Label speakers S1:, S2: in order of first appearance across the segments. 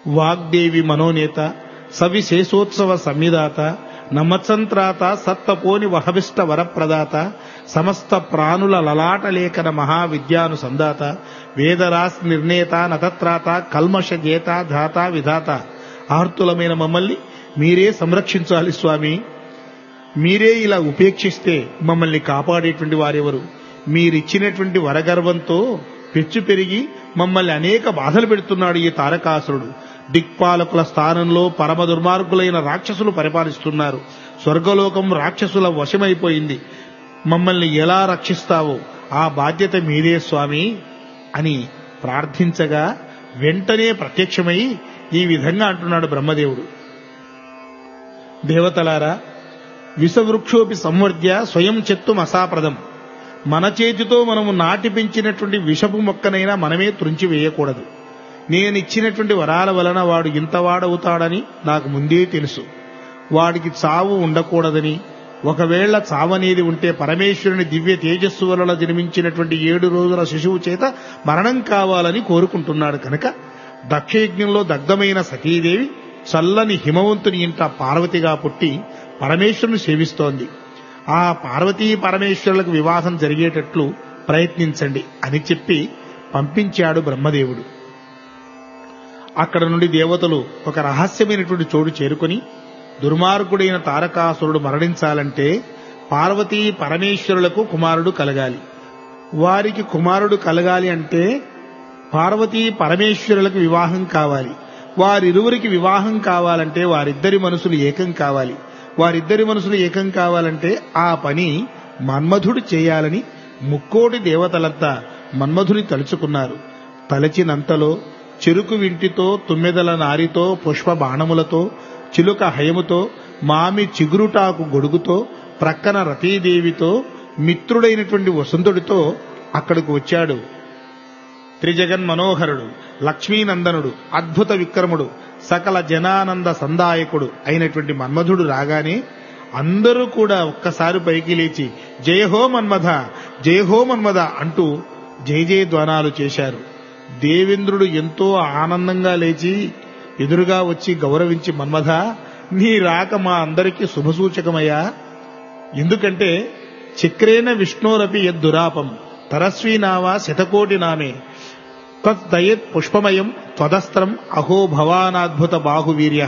S1: వాగ్దేవి మనోనేత సవిశేషోత్సవ సంవిధాత నమత్సంత్రాత సత్తపోని వహవిష్ట వరప్రదాత సమస్త ప్రాణుల లలాట లేఖన మహావిద్యానుసందాత వేదరాస్ నిర్ణేత నతత్రాత కల్మష గేత ధాత విధాత ఆర్తులమైన మమ్మల్ని మీరే సంరక్షించాలి స్వామి. మీరే ఇలా ఉపేక్షిస్తే మమ్మల్ని కాపాడేటువంటి వారెవరు? మీరిచ్చినటువంటి వరగర్వంతో పెచ్చు పెరిగి మమ్మల్ని అనేక బాధలు పెడుతున్నాడు ఈ తారకాసురుడు. దిక్పాలకుల స్థానంలో పరమ దుర్మార్గులైన రాక్షసులు పరిపాలిస్తున్నారు. స్వర్గలోకం రాక్షసుల వశమైపోయింది. మమ్మల్ని ఎలా రక్షిస్తావో ఆ బాధ్యత మీదే స్వామి అని ప్రార్థించగా వెంటనే ప్రత్యక్షమై ఈ విధంగా అంటున్నాడు బ్రహ్మదేవుడు. దేవతలారా, విషవృక్షోపి సంవర్ధ్య స్వయం చెత్తుం అసాప్రదం. మన చేతితో మనము నాటి పెంచినటువంటి విషపు మొక్కనైనా మనమే త్రుంచి వేయకూడదు. నేనిచ్చినటువంటి వరాల వలన వాడు ఇంతవాడవుతాడని నాకు ముందే తెలుసు. వాడికి చావు ఉండకూడదని, ఒకవేళ చావనేది ఉంటే పరమేశ్వరుని దివ్య తేజస్సు వలన జన్మించినటువంటి 7 రోజుల శిశువు చేత మరణం కావాలని కోరుకుంటున్నాడు. కనుక దక్షయజ్ఞంలో దగ్ధమైన సతీదేవి చల్లని హిమవంతుని ఇంట పార్వతిగా పుట్టి పరమేశ్వరుని సేవిస్తోంది. ఆ పార్వతీ పరమేశ్వరులకు వివాహం జరిగేటట్లు ప్రయత్నించండి అని చెప్పి పంపించాడు బ్రహ్మదేవుడు. అక్కడ నుండి దేవతలు ఒక రహస్యమైనటువంటి చోటు చేరుకుని, దుర్మార్గుడైన తారకాసురుడు మరణించాలంటే పార్వతీ పరమేశ్వరులకు కుమారుడు కలగాలి. వారికి కుమారుడు కలగాలి అంటే పార్వతీ పరమేశ్వరులకు వివాహం కావాలి. వారిరువురికి వివాహం కావాలంటే వారిద్దరి మనసులు ఏకం కావాలి. వారిద్దరి మనసులు ఏకం కావాలంటే ఆ పని మన్మధుడు చేయాలని ముక్కోటి దేవతలంతా మన్మధుని తలుచుకున్నారు. తలచినంతలో చెరుకు వింటితో, తుమ్మెదల నారితో, పుష్ప బాణములతో, చిలుక హయముతో, మామి చిగురుటాకు గొడుగుతో, ప్రక్కన రతీదేవితో, మిత్రుడైనటువంటి వసంతుడితో అక్కడికి వచ్చాడు. త్రిజగన్ మనోహరుడు, లక్ష్మీనందనుడు, అద్భుత విక్రముడు, సకల జనానంద సందాయకుడు అయినటువంటి మన్మధుడు రాగానే అందరూ కూడా ఒక్కసారి పైకి లేచి జయహో మన్మథ, జయహో మన్మథ అంటూ జయ జయధ్వానాలు చేశారు. దేవేంద్రుడు ఎంతో ఆనందంగా లేచి ఎదురుగా వచ్చి గౌరవించి, మన్మథ, నీ రాక మా అందరికీ శుభసూచకమయ్యా. ఎందుకంటే చక్రేణ విష్ణోరపి యద్దురాపం తరస్వీనావా శతకోటి నామే తద్దయత్ పుష్పమయం త్వదస్త్రం అహో భవానాద్భుత బాహువీర్య.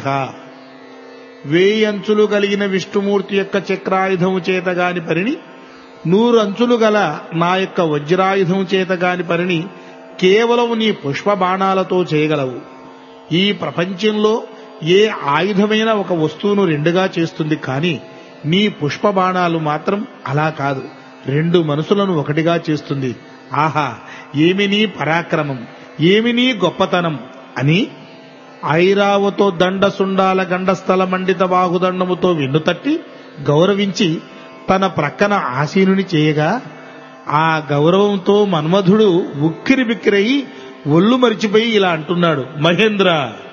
S1: 1000 అంచులు కలిగిన విష్ణుమూర్తి యొక్క చక్రాయుధము చేతగాని పరిని, 100 అంచులు గల నా యొక్క వజ్రాయుధము చేతగాని పరిని కేవలం నీ పుష్ప బాణాలతో చేయగలవు. ఈ ప్రపంచంలో ఏ ఆయుధమైనా ఒక వస్తువును 2గా చేస్తుంది, కానీ నీ పుష్ప బాణాలు మాత్రం అలా కాదు, 2 మనసులను 1గా చేస్తుంది. ఆహా, ఏమి నీ పరాక్రమం, ఏమి నీ గొప్పతనం అని ఐరావతో దండసుండాల గండస్థల మండిత బాహుదండముతో వెన్నుతట్టి గౌరవించి తన ప్రక్కన ఆసీనుని చేయగా, ఆ గౌరవంతో మన్మధుడు ఉక్కిరి బిక్కిరయి ఒళ్ళు మరిచిపోయి ఇలా అంటున్నాడు, మహేంద్ర,